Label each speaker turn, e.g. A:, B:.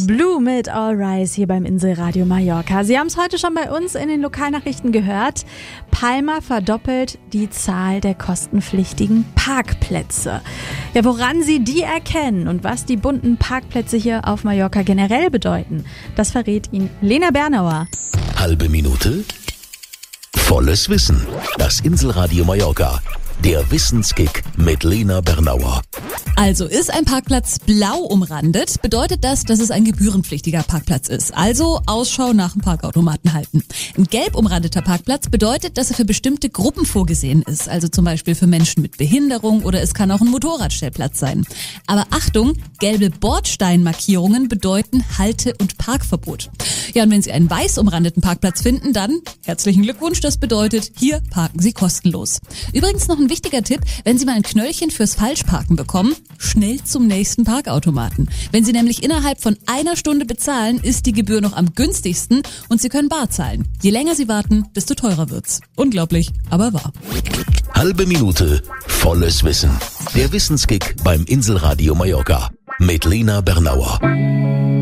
A: Blue mit All Rise hier beim Inselradio Mallorca. Sie haben es heute schon bei uns in den Lokalnachrichten gehört. Palma verdoppelt die Zahl der kostenpflichtigen Parkplätze. Ja, woran Sie die erkennen und was die bunten Parkplätze hier auf Mallorca generell bedeuten, das verrät Ihnen Lena Bernauer.
B: Halbe Minute, volles Wissen. Das Inselradio Mallorca. Der Wissenskick mit Lena Bernauer.
C: Also ist ein Parkplatz blau umrandet, bedeutet das, dass es ein gebührenpflichtiger Parkplatz ist. Also Ausschau nach dem Parkautomaten halten. Ein gelb umrandeter Parkplatz bedeutet, dass er für bestimmte Gruppen vorgesehen ist. Also zum Beispiel für Menschen mit Behinderung oder es kann auch ein Motorradstellplatz sein. Aber Achtung, gelbe Bordsteinmarkierungen bedeuten Halte- und Parkverbot. Ja, und wenn Sie einen weiß umrandeten Parkplatz finden, dann herzlichen Glückwunsch, das bedeutet, hier parken Sie kostenlos. Übrigens noch ein wichtiger Tipp, wenn Sie mal ein Knöllchen fürs Falschparken bekommen, schnell zum nächsten Parkautomaten. Wenn Sie nämlich innerhalb von 1 Stunde bezahlen, ist die Gebühr noch am günstigsten und Sie können bar zahlen. Je länger Sie warten, desto teurer wird's. Unglaublich, aber wahr.
B: Halbe Minute, volles Wissen. Der Wissenskick beim Inselradio Mallorca mit Lena Bernauer.